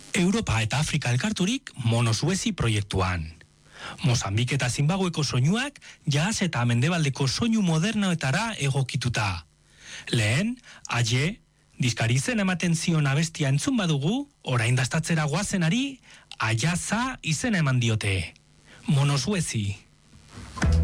Europa eta Afrika elkarturik Monosuezi proiektuan. Mozambik eta Zimbabweko soinuak jazz eta mendebaldeko soinu modernoetara egokituta. Lehen, Aje, diskari izen ematen zion abestia entzun badugu, orain dastatzera goazenari, Ayaza izena eman diote. Monosuezi.